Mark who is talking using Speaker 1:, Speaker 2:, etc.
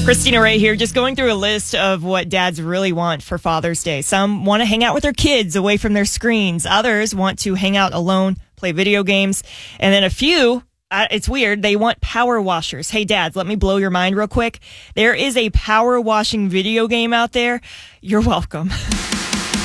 Speaker 1: Christina Ray here, just going through a list of what dads really want for Father's Day. Some want to hang out with their kids away from their screens. Others want to hang out alone, play video games. And then a few, it's weird, they want power washers. Hey, dads, let me blow your mind real quick. There is a power washing video game out there. You're welcome.